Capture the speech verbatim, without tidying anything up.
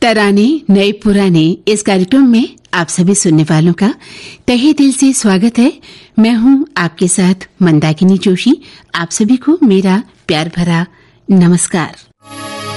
तराने नए पुराने इस कार्यक्रम में आप सभी सुनने वालों का तहे दिल से स्वागत है। मैं हूं आपके साथ मंदाकिनी जोशी। आप सभी को मेरा प्यार भरा नमस्कार।